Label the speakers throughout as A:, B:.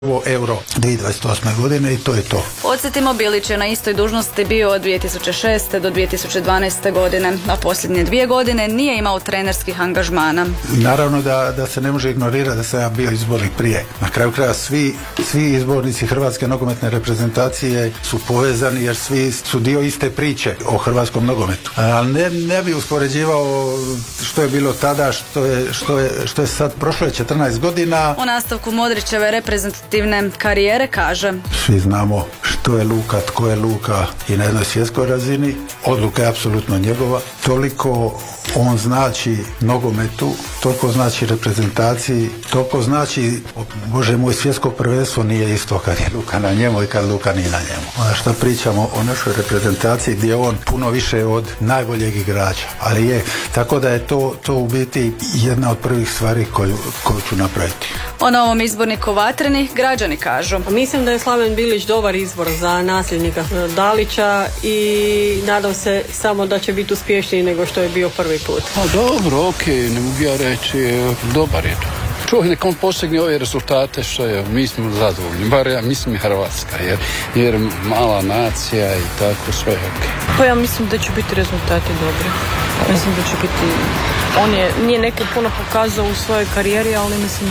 A: euro 2028. godine i to je to.
B: Podsjetimo, Bilić je na istoj dužnosti bio od 2006. do 2012. godine, a posljednje 2 godine nije imao trenerskih angažmana.
A: Naravno da se ne može ignorirati da sam ja bio izbornik prije. Na kraju kraja svi izbornici Hrvatske nogometne reprezentacije su povezani jer svi su dio iste priče o hrvatskom nogometu. Ali ne bi uspoređivao što je bilo tada, što je sad. Prošlo je 14 godina.
B: U nastavku Modrićeve reprezentativne karijere kaže:
A: Svi znamo što je Luka, tko je Luka i na jednoj svjetskoj razini. Odluka je apsolutno njegova. Toliko on znači nogometu, toliko znači reprezentaciji, toliko znači, Bože moj, svjetsko prvenstvo nije isto kad je Luka na njemu i kad Luka nije na njemu. Onda šta pričamo o našoj reprezentaciji gdje je on puno više od najboljeg igrača, ali je, tako da je to u biti jedna od prvih stvari koju ću napraviti.
B: O novom izborniku Vatrenih građani kažu:
C: Mislim da je Slaven Bilić dobar izbor za nasljednika Dalića i nadam se samo da će biti uspješniji nego što je bio prvi put.
D: Pa dobro, okej, ne mogu ja reći, dobar je to. Čuj, nek on postigne ove rezultate što je, mi smo zadovoljni, bar ja mislim i Hrvatska, jer mala nacija i tako sve je okej.
E: Pa ja mislim da će biti rezultati dobri. Mislim da će biti, nije neki puno pokazao u svojoj karijeri, ali mislim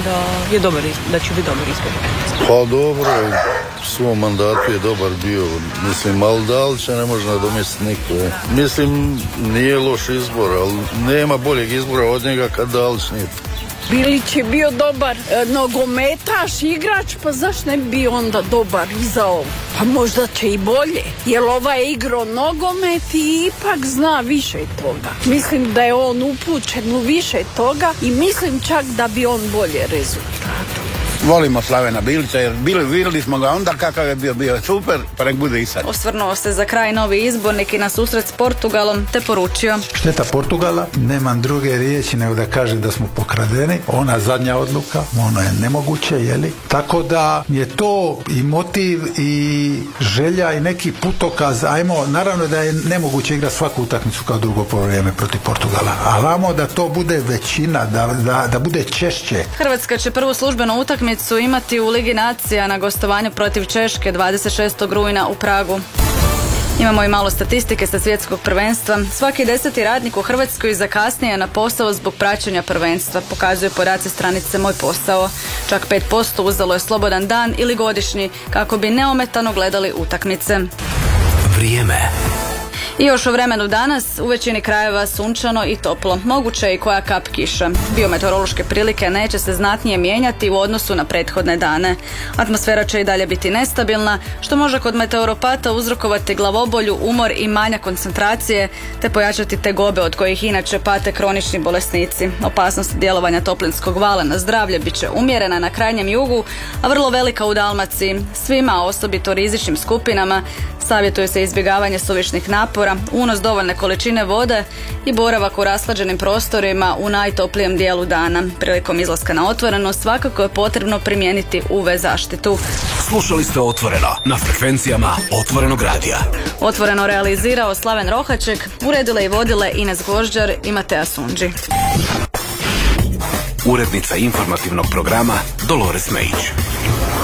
E: da će biti dobar izbor.
F: Pa dobro, u svom mandatu je dobar bio, mislim, ali Dalića ne može nadomjestiti niko. Mislim, nije loš izbor, ali nema boljeg izbora od njega kad Dalić nije.
G: Bilić je bio dobar nogometaš, igrač, pa zašto ne bi bio onda dobar i za ovo? Pa možda će i bolje, jer je igrao nogomet i ipak zna više toga. Mislim da je on upućen u više toga i mislim čak da bi on bolje rezultat.
H: Volimo Slavena Bilića jer vidjeli smo ga onda kakav je bio super, pa nek bude i sad.
B: Osvrnuo se za kraj novi izbornik i na susret s Portugalom te poručio:
A: Šteta Portugala, nemam druge riječi nego da kažem da smo pokradeni. Ona zadnja odluka, ono je nemoguće, jeli? Tako da je to i motiv i želja i neki putokaz. Ajmo, naravno da je nemoguće igrati svaku utakmicu kao drugo poluvreme protiv Portugala, ali vamo da to bude većina, da bude češće.
B: Hrvatska će prvu službenu utakmicu imati u Ligi nacija na gostovanju protiv Češke 26. rujna u Pragu. Imamo i malo statistike sa svjetskog prvenstva. Svaki 10. radnik u Hrvatskoj zakasnije na posao zbog praćenja prvenstva, pokazuje podaci stranice Moj posao. Čak 5% uzelo je slobodan dan ili godišnji kako bi neometano gledali utakmice.
I: Vrijeme.
B: I još o vremenu danas, u većini krajeva sunčano i toplo. Moguće je i koja kap kiša. Biometeorološke prilike neće se znatnije mijenjati u odnosu na prethodne dane. Atmosfera će i dalje biti nestabilna, što može kod meteoropata uzrokovati glavobolju, umor i manjak koncentracije, te pojačati tegobe od kojih inače pate kronični bolesnici. Opasnost djelovanja toplinskog vala na zdravlje bit će umjerena na krajnjem jugu, a vrlo velika u Dalmaciji. Svima, osobito rizičnim skupinama, savjetuje se izbjegavanje suvišnih napora, unos dovoljne količine vode i boravak u rashlađenim prostorima u najtoplijem dijelu dana. Prilikom izlaska na otvoreno svakako je potrebno primijeniti UV zaštitu.
I: Slušali ste Otvoreno na frekvencijama Otvorenog radija.
B: Otvoreno realizirao Slaven Rohaček, uredile i vodile Ines Gvožđar i Matea Sundži.
I: Urednica informativnog programa Dolores Mejić.